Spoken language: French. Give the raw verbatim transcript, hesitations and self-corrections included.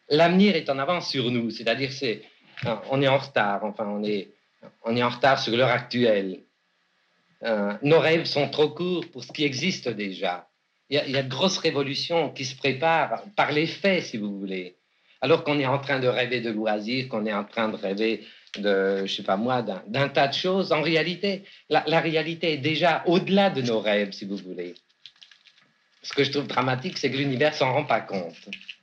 l'avenir est en avance sur nous, c'est-à-dire c'est, on est en retard, enfin on est, on est en retard sur l'heure actuelle. Euh, nos rêves sont trop courts pour ce qui existe déjà. Il y, a, il y a de grosses révolutions qui se préparent par les faits, si vous voulez. Alors qu'on est en train de rêver de loisirs, qu'on est en train de rêver de, je sais pas moi, d'un tas de choses, en réalité, la, la réalité est déjà au-delà de nos rêves, si vous voulez. Ce que je trouve dramatique, c'est que l'univers s'en rend pas compte.